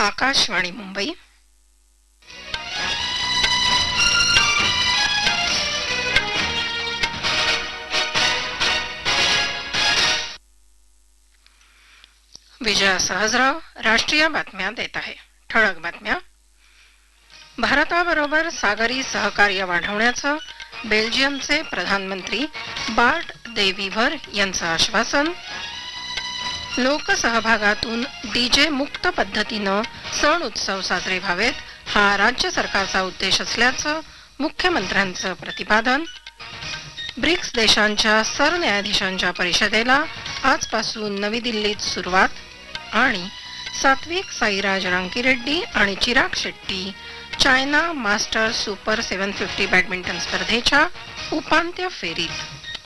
आकाशवाणी मुंबई. विजया सहजराव राष्ट्रीय बातम्या देत आहे. ठळक बातम्या. भारताबरोबर सागरी सहकार्य वाढवण्याचं बेल्जियमचे प्रधानमंत्री बार्ट दे वीव्हर यांचं आश्वासन. लोकसहभागातून डीजे मुक्त पद्धतीनं सण उत्सव साजरे व्हावेत हा राज्य सरकारचा उद्देश असल्याचं मुख्यमंत्र्यांचं प्रतिपादन. ब्रिक्स देशांच्या सरन्यायाधीशांच्या परिषदेला आजपासून नवी दिल्लीत सुरुवात. आणि सात्विक साईराज रांकीरेड्डी आणि Chirag Shetty China master super 750 badminton स्पर्धेच्या उपांत्य फेरीत.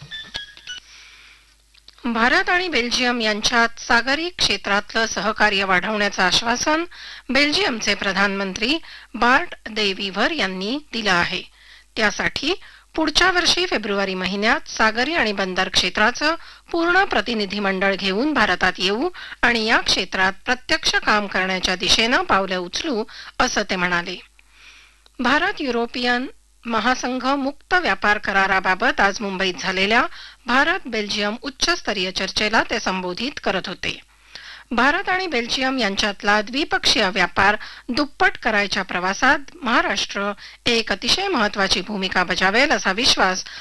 भारत आणि बेल्जियम यांच्यात सागरी क्षेत्रातलं सहकार्य वाढवण्याचं आश्वासन बेल्जियमचे प्रधानमंत्री बार्ट दे वीव्हर यांनी दिलं आहे. त्यासाठी पुढच्या वर्षी फेब्रुवारी महिन्यात सागरी आणि बंदर क्षेत्राचं पूर्ण प्रतिनिधिमंडळ घेऊन भारतात येऊ आणि या क्षेत्रात प्रत्यक्ष काम करण्याच्या दिशेनं पावलं उचलू असं ते म्हणाले. भारत युरोपियन महासंघ मुक्त व्यापार कराराबाबत आज मुंबईत झालेल्या भारत बेल्जियम उच्चस्तरीय चर्चेला ते संबोधित करत होते. भारत आणि बेल्जियम यांच्यातला द्विपक्षीय व्यापार दुप्पट करायच्या प्रवासात महाराष्ट्र एक अतिशय महत्वाची भूमिका बजावेल असा विश्वास